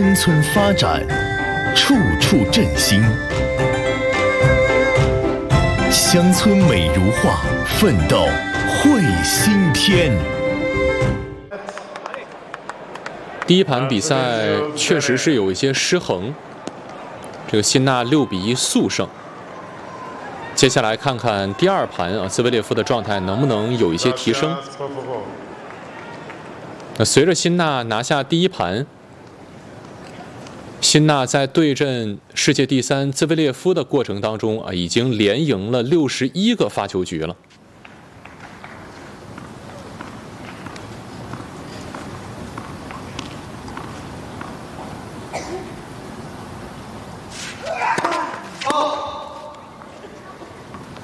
村村发展，处处振兴。乡村美如画，奋斗会新天。 第一盘比赛确实是有一些失衡，这个辛纳6-1速胜。接下来看看第二盘啊，兹维列夫的状态能不能有一些提升？那随着辛纳拿下第一盘，辛纳在对阵世界第3兹维列夫的过程当中啊，已经连赢了61个发球局了。